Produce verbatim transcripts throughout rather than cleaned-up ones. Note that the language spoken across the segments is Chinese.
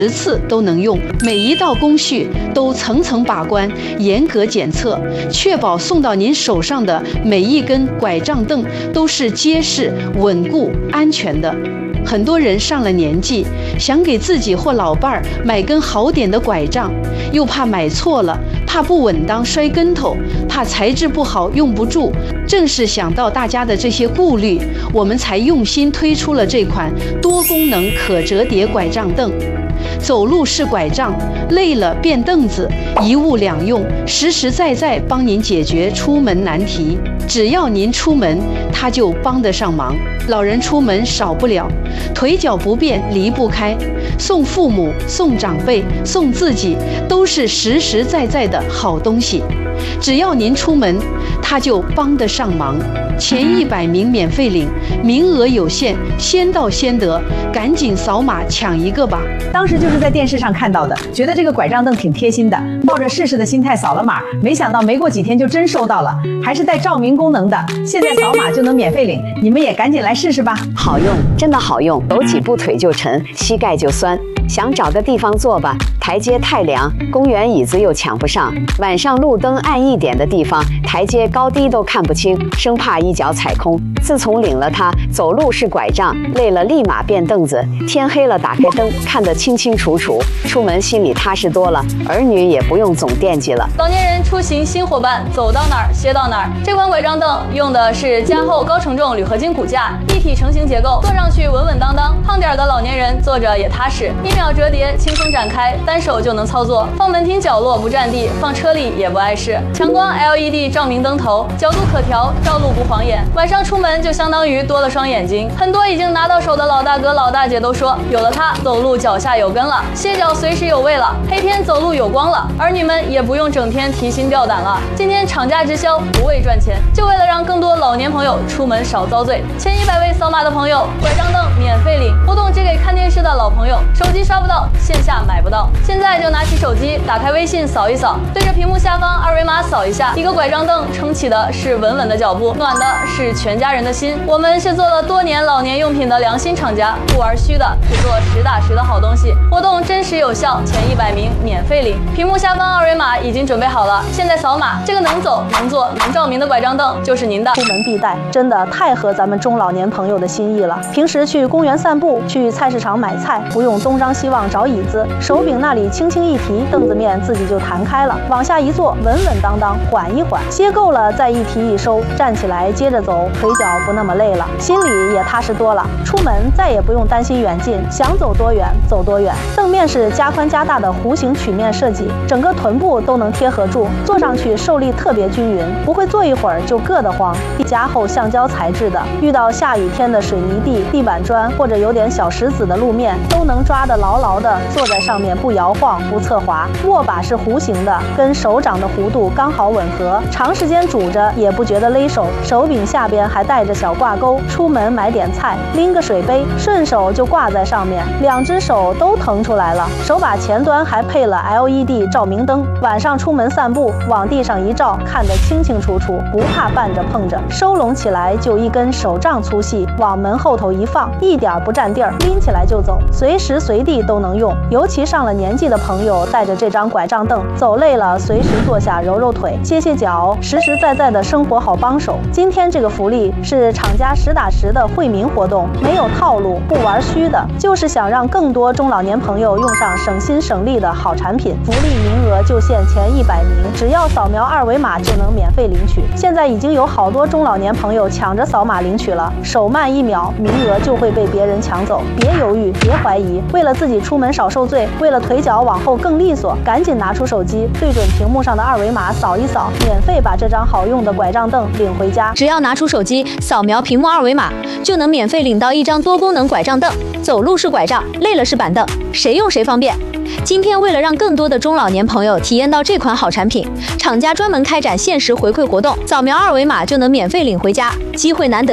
十次都能用，每一道工序都层层把关，严格检测，确保送到您手上的每一根拐杖凳都是结实、稳固、安全的。很多人上了年纪，想给自己或老伴儿买根好点的拐杖，又怕买错了，怕不稳当摔跟头，怕材质不好用不住。正是想到大家的这些顾虑，我们才用心推出了这款多功能可折叠拐杖凳。走路是拐杖，累了变凳子，一物两用，实实在在帮您解决出门难题。只要您出门，它就帮得上忙。老人出门少不了，腿脚不便离不开，送父母、送长辈、送自己，都是实实在在的好东西。只要您出门，它就帮得上忙。前一百名免费领，名额有限，先到先得，赶紧扫码抢一个吧！ 当时就是在电视上看到的，觉得这个拐杖凳挺贴心的，抱着试试的心态扫了码，没想到没过几天就真收到了，还是带照明功能的，现在扫码就能免费领，你们也赶紧来试试吧！ 好用，真的好用，走几步腿就沉，膝盖就酸。想找个地方坐吧，台阶太凉，公园椅子又抢不上。晚上路灯暗一点的地方，台阶高低都看不清，生怕一脚踩空。自从领了它，走路是拐杖，累了立马变凳子，天黑了打开灯，看得清清楚楚，出门心里踏实多了，儿女也不用总惦记了。 老年人出行新伙伴，走到哪儿歇到哪儿。这款拐杖凳用的是加厚高承重铝合金骨架，一体成型结构，坐上去稳稳当当。胖点的老年人坐着也踏实，一秒折叠，轻松展开，单手就能操作。放门厅角落不占地，放车里也不碍事。强光 L E D 照明灯头，角度可调，照路不晃眼。晚上出门就相当于多了双眼睛。很多已经拿到手的老大哥老大姐都说，有了它，走路脚下有根了，歇脚随时有位了，黑天走路有光了。儿女们也不用整天提心吊胆了。今天厂家直销，不为赚钱，就为了让更多老年朋友出门少遭罪。前一百位扫码的朋友，拐杖凳免费领，活动只给看电视的老朋友，手机刷不到，线下买不到。现在就拿起手机，打开微信扫一扫，对着屏幕下方二维码扫一下，一个拐杖凳撑起的是稳稳的脚步，暖的是全家人的心。我们是做了多年老年用品的良心厂家，不玩虚的，只做实打实的好东西。活动真实有效，前一百名免费领。屏幕下方二维码已经准备好了，现在扫码，这个能走能坐能照明的拐杖凳就是您的。 出门必带，真的太合咱们中老年朋友的心意了。平时去公园散步，去菜市场买菜，不用东张西望找椅子，手柄那里轻轻一提，凳子面自己就弹开了，往下一坐，稳稳当当，缓一缓，歇够了再一提一收，站起来接着走，腿脚不那么累了，心里也踏实多了。出门再也不用担心远近，想走多远走多远。凳面是加宽加大的弧形曲面设计，整个臀部都能贴合住，坐上去受力特别均匀，不会坐一会儿就硌得慌。加厚橡胶材质的，遇到下雨天的水泥地、地板砖或者有点小石子的路面，都能抓得牢牢的，坐在上面不摇晃不侧滑。握把是弧形的，跟手掌的弧度刚好吻合，长时间拄着也不觉得勒手。手柄下边还带着小挂钩，出门买点菜，拎个水杯，顺手就挂在上面，两只手都腾出来了。手把前端还配了 L E D 照明灯，晚上出门散步，往地上一照，看得清清楚楚，不怕绊着碰着。收拢起来就一根手杖粗细，往门后头一放，一点不占地儿，拎起来就走，随时随地都能用。尤其上了年纪的朋友，带着这张拐杖凳，走累了随时坐下揉揉腿、歇歇脚，实实在在的生活好帮手。今天这个福利是厂家实打实的惠民活动，没有套路，不玩虚的，就是想让更多中老年朋友用上省心省力的好产品。福利名额就限前一百名，只要扫描二维码就能免费领取。现在已经有好多中老年朋友抢着扫码领取了，手慢一秒，名额就会被别人抢走。别犹豫，别怀疑，为了自己出门少受罪，为了腿脚往后更利索，赶紧拿出手机，对准屏幕上的二维码扫一扫，免费把这张好用的拐杖凳领回家。 只要拿出手机，扫描屏幕二维码，就能免费领到一张多功能拐杖凳。走路是拐杖，累了是板凳，谁用谁方便。今天为了让更多的中老年朋友体验到这款好产品，厂家专门开展限时回馈活动，扫描二维码就能免费领回家，机会难得，记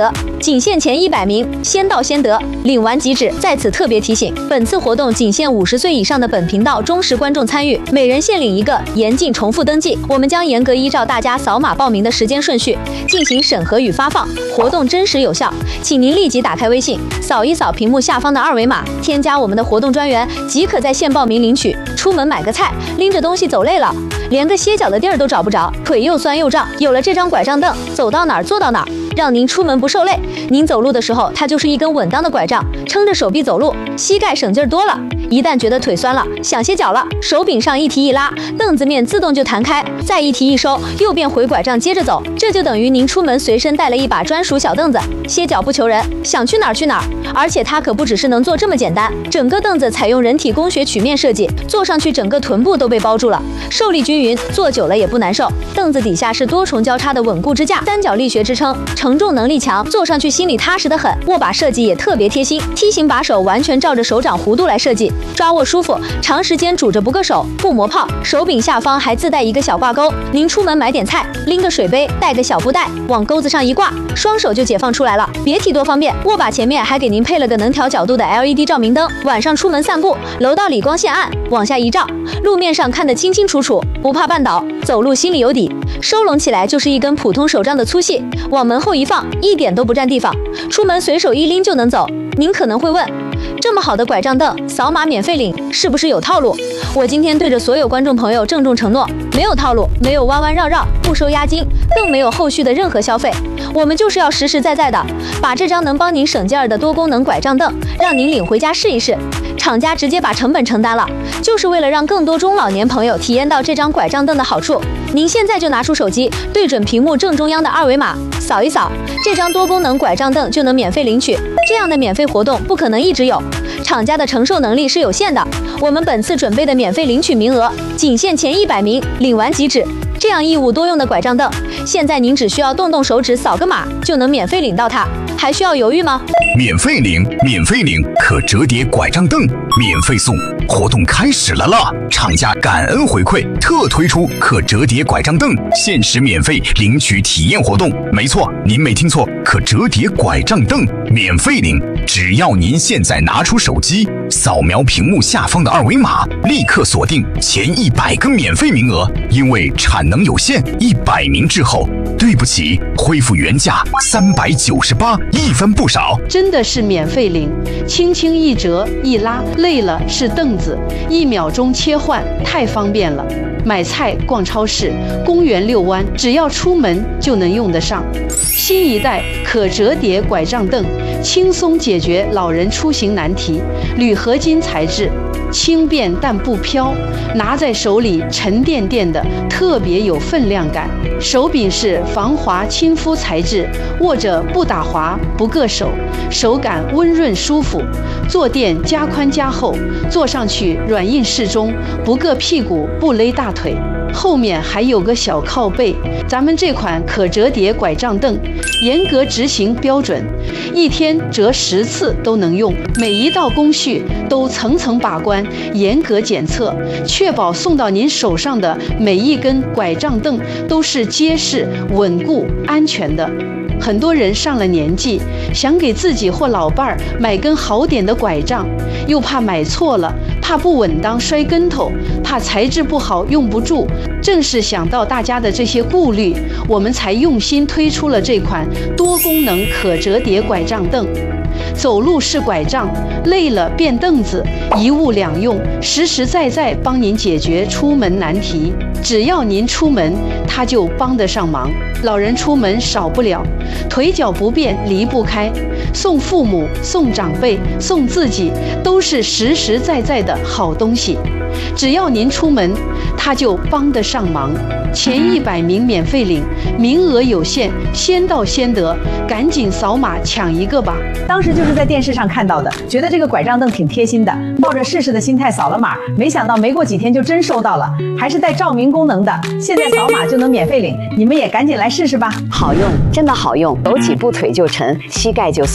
仅限前一百名，先到先得，领完即止。在此特别提醒，本次活动仅限五十岁以上的本频道忠实观众参与，每人限领一个，严禁重复登记。我们将严格依照大家扫码报名的时间顺序进行审核与发放，活动真实有效。请您立即打开微信，扫一扫屏幕下方的二维码，添加我们的活动专员，即可在线报名领取。出门买个菜，拎着东西走累了，连个歇脚的地儿都找不着，腿又酸又胀，有了这张拐杖凳，走到哪儿坐到哪儿，让您出门不受累。您走路的时候，它就是一根稳当的拐杖，撑着手臂走路，膝盖省劲儿多了。一旦觉得腿酸了，想歇脚了，手柄上一提一拉，凳子面自动就弹开，再一提一收，又变回拐杖接着走。这就等于您出门随身带了一把专属小凳子，歇脚不求人，想去哪儿去哪儿。而且它可不只是能坐这么简单，整个凳子采用人体工学曲面设计，坐上去整个臀部都被包住了，受力均匀，坐久了也不难受。凳子底下是多重交叉的稳固支架，三角力学支撑，承重能力强，坐上去心里踏实得很。握把设计也特别贴心，梯形把手完全照着手掌弧度来设计，抓握舒服，长时间拄着不硌手，不磨泡。手柄下方还自带一个小挂钩，您出门买点菜，拎个水杯，带个小布袋，往钩子上一挂，双手就解放出来了，别提多方便。握把前面还给您配了个能调角度的 L E D 照明灯，晚上出门散步，楼道里光线暗，往下一照，路面上看得清清楚楚，不怕绊倒，走路心里有底。收拢起来就是一根普通手杖的粗细，往门后一放，一点都不占地方，出门随手一拎就能走。您可能会问，这么好的拐杖凳，扫码免费领，是不是有套路？我今天对着所有观众朋友郑重承诺，没有套路，没有弯弯绕绕，不收押金，更没有后续的任何消费。我们就是要实实在在的把这张能帮您省劲儿的多功能拐杖凳让您领回家试一试。厂家直接把成本承担了，就是为了让更多中老年朋友体验到这张拐杖凳的好处。您现在就拿出手机，对准屏幕正中央的二维码，扫一扫，这张多功能拐杖凳就能免费领取。这样的免费活动不可能一直有，厂家的承受能力是有限的。我们本次准备的免费领取名额仅限前一百名，领完即止。这样义务多用的拐杖凳，现在您只需要动动手指扫个码就能免费领到它，还需要犹豫吗？ 免费领，免费领可折叠拐杖凳，免费送，活动开始了啦！厂家感恩回馈，特推出可折叠拐杖凳，限时免费领取体验活动。没错，您没听错，可折叠拐杖凳免费领，只要您现在拿出手机，扫描屏幕下方的二维码，立刻锁定前一百个免费名额。因为产能有限，一百名之后，对不起，恢复原价三百九十八，一分不少。 真的是免费领，轻轻一折一拉，累了是凳子，一秒钟切换，太方便了。买菜、逛超市、公园遛弯，只要出门就能用得上。新一代可折叠拐杖凳，轻松解决老人出行难题。铝合金材质，轻便但不飘，拿在手里沉甸甸的，特别有分量感。手柄是防滑亲肤材质，握着不打滑不硌手，手感温润舒服。坐垫加宽加厚，坐上去软硬适中，不硌屁股不勒大腿。后面还有个小靠背。咱们这款可折叠拐杖凳严格执行标准，一天折十次都能用，每一道工序都层层把关，严格检测，确保送到您手上的每一根拐杖凳都是结实、稳固、安全的。很多人上了年纪，想给自己或老伴儿买根好点的拐杖，又怕买错了，怕不稳当摔跟头，怕材质不好用不住。正是想到大家的这些顾虑，我们才用心推出了这款多功能可折叠拐杖凳。走路是拐杖，累了变凳子，一物两用，实实在在帮您解决出门难题。只要您出门，它就帮得上忙。老人出门少不了，腿脚不便离不开，送父母、送长辈、送自己，都是实实在在的好东西。只要您出门，它就帮得上忙。前一百名免费领，名额有限，先到先得，赶紧扫码抢一个吧！ 当时就是在电视上看到的，觉得这个拐杖凳挺贴心的，抱着试试的心态扫了码，没想到没过几天就真收到了，还是带照明功能的，现在扫码就能免费领，你们也赶紧来试试吧！ 好用，真的好用，走几步腿就沉，膝盖就酸。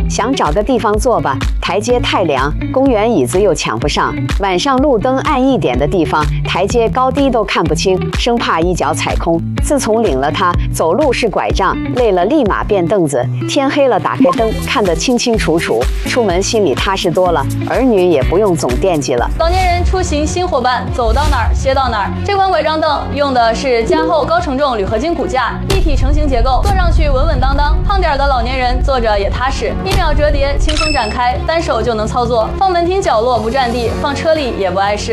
想找个地方坐吧，台阶太凉，公园椅子又抢不上。晚上路灯暗一点的地方，台阶高低都看不清，生怕一脚踩空。自从领了它，走路是拐杖，累了立马变凳子。天黑了打开灯，看得清清楚楚，出门心里踏实多了，儿女也不用总惦记了。 老年人出行新伙伴，走到哪儿歇到哪儿。这款拐杖凳用的是加厚高承重铝合金骨架，立体成型结构，坐上去稳稳当当。胖点的老年人坐着也踏实，一秒折叠，轻松展开，单手就能操作。放门厅角落不占地，放车里也不碍事。